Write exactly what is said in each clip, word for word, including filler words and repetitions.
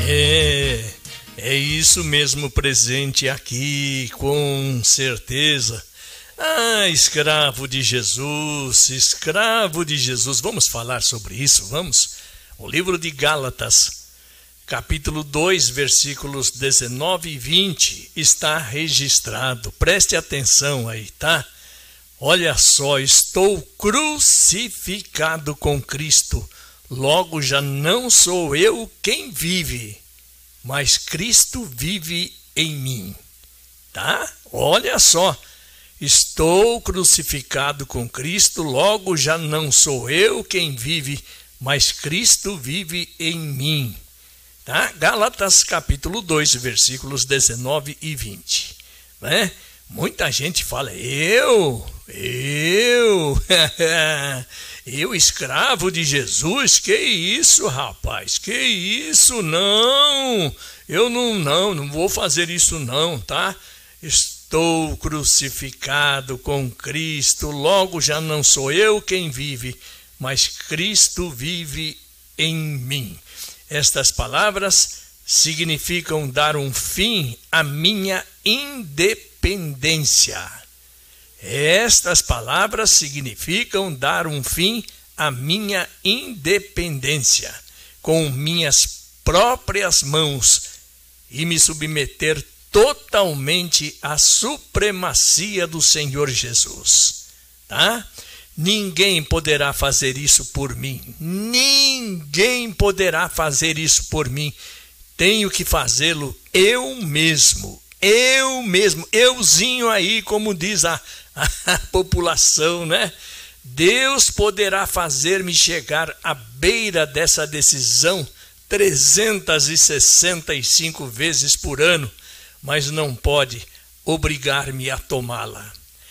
É, é isso mesmo presente aqui, com certeza. Ah, escravo de Jesus, escravo de Jesus. Vamos falar sobre isso, vamos? O livro de Gálatas, capítulo dois, versículos dezenove e vinte, está registrado. Preste atenção aí, tá? Olha só, estou crucificado com Cristo. Logo já não sou eu quem vive, mas Cristo vive em mim. Tá? Olha só. Estou crucificado com Cristo, logo já não sou eu quem vive, mas Cristo vive em mim. Tá? Gálatas capítulo dois, versículos dezenove e vinte. Né? Muita gente fala, eu, eu, eu escravo de Jesus, que isso, rapaz, que isso, não, eu não, não, não vou fazer isso não, tá? Estou crucificado com Cristo, logo já não sou eu quem vive, mas Cristo vive em mim. Estas palavras significam dar um fim à minha independência. Estas palavras significam dar um fim à minha independência com minhas próprias mãos e me submeter totalmente à supremacia do Senhor Jesus. Tá? Ninguém poderá fazer isso por mim. Ninguém poderá fazer isso por mim. Tenho que fazê-lo eu mesmo. Eu mesmo. Euzinho aí, como diz a, a população, né? Deus poderá fazer-me chegar à beira dessa decisão trezentas e sessenta e cinco vezes por ano, mas não pode obrigar-me a tomá-la.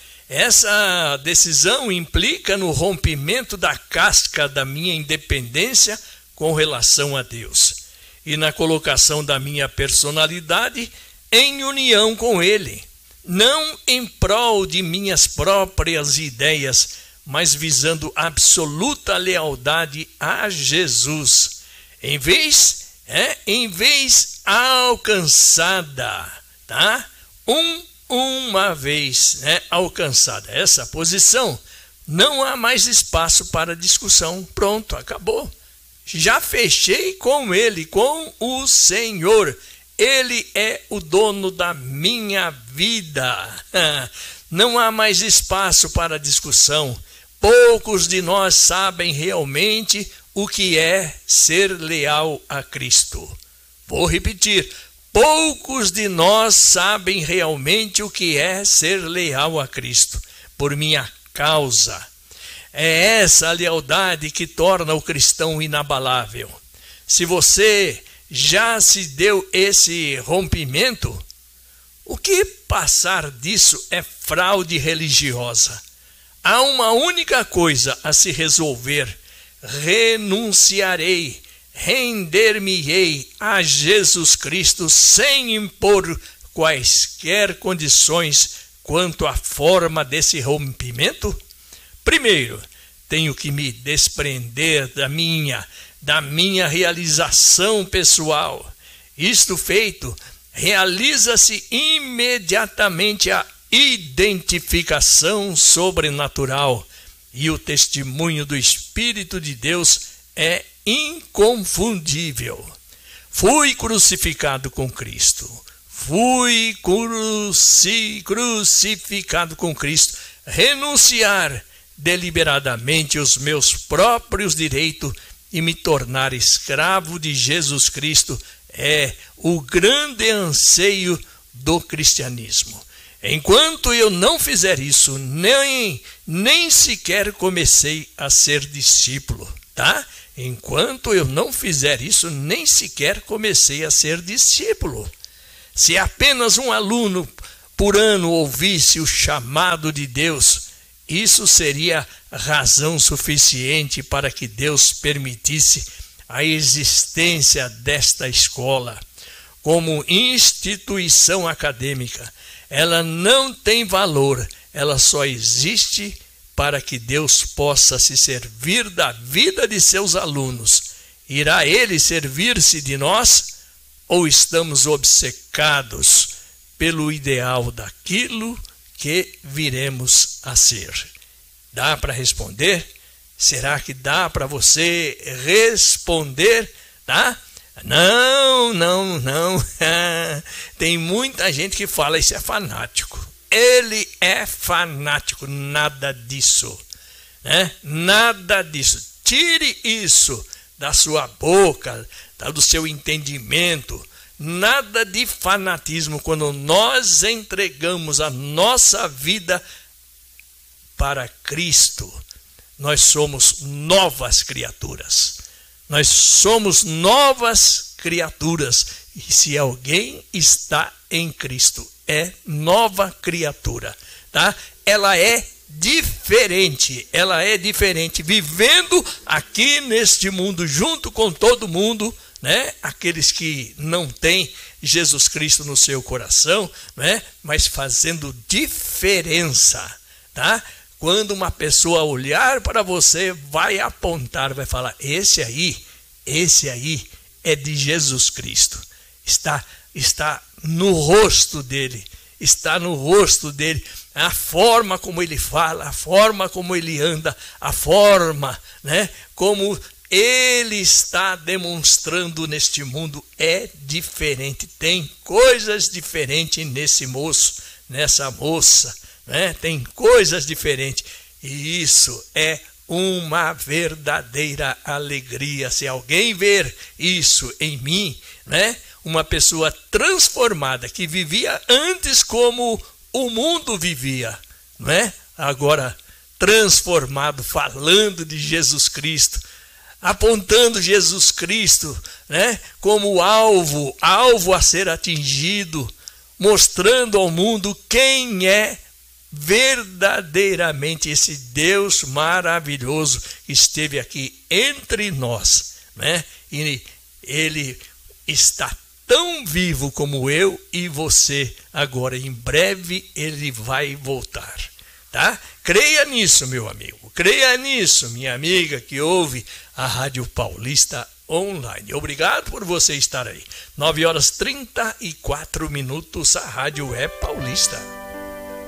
Essa decisão implica no rompimento da casca da minha independência com relação a Deus e na colocação da minha personalidade em união com Ele, não em prol de minhas próprias ideias, mas visando absoluta lealdade a Jesus, em vez, é, em vez alcançada, tá? Um, uma vez, né, alcançada essa posição, não há mais espaço para discussão. Pronto, acabou. Já fechei com Ele, com o Senhor. Ele é o dono da minha vida. Não há mais espaço para discussão. Poucos de nós sabem realmente o que é ser leal a Cristo. Vou repetir. Poucos de nós sabem realmente o que é ser leal a Cristo, por minha causa. É essa a lealdade que torna o cristão inabalável. Se você já se deu esse rompimento, o que passar disso é fraude religiosa. Há uma única coisa a se resolver: renunciarei, render-me-ei a Jesus Cristo sem impor quaisquer condições quanto à forma desse rompimento. Primeiro, tenho que me desprender da minha, da minha realização pessoal. Isto feito, realiza-se imediatamente a identificação sobrenatural e o testemunho do Espírito de Deus é inconfundível. Fui crucificado com Cristo. Fui cruci, crucificado com Cristo. Renunciar deliberadamente os meus próprios direitos e me tornar escravo de Jesus Cristo é o grande anseio do cristianismo. Enquanto eu não fizer isso, nem, nem sequer comecei a ser discípulo, tá? Enquanto eu não fizer isso, nem sequer comecei a ser discípulo. Se apenas um aluno por ano ouvisse o chamado de Deus, isso seria razão suficiente para que Deus permitisse a existência desta escola. Como instituição acadêmica, ela não tem valor, ela só existe para que Deus possa se servir da vida de seus alunos. Irá Ele servir-se de nós? ou estamos obcecados pelo ideal daquilo que viremos a ser? Dá para responder? Será que dá para você responder? Tá? Não, não, não. Tem muita gente que fala, isso é fanático. Ele é fanático, nada disso, né? Nada disso. Tire isso da sua boca, do seu entendimento. Nada de fanatismo quando nós entregamos a nossa vida para Cristo. Nós somos novas criaturas. Nós somos novas criaturas. E se alguém está em Cristo, é nova criatura, tá? Ela é diferente, ela é diferente, vivendo aqui neste mundo, junto com todo mundo, né? Aqueles que não têm Jesus Cristo no seu coração, né? Mas fazendo diferença, tá? Quando uma pessoa olhar para você, vai apontar, vai falar, esse aí, esse aí é de Jesus Cristo. Está, está no rosto dele, está no rosto dele, a forma como ele fala, a forma como ele anda, a forma, né, como ele está demonstrando neste mundo é diferente. Tem coisas diferentes nesse moço, nessa moça, né? Tem coisas diferentes. E isso é uma verdadeira alegria. Se alguém ver isso em mim, né? Uma pessoa transformada, que vivia antes como o mundo vivia, né? Agora transformado, falando de Jesus Cristo, apontando Jesus Cristo, né? Como alvo, alvo a ser atingido, mostrando ao mundo quem é verdadeiramente esse Deus maravilhoso que esteve aqui entre nós, né? E ele está tão vivo como eu e você agora. Em breve ele vai voltar, tá? Creia nisso, meu amigo. Creia nisso, minha amiga que ouve a Rádio Paulista Online. Obrigado por você estar aí. nove horas e trinta e quatro minutos, a rádio é paulista.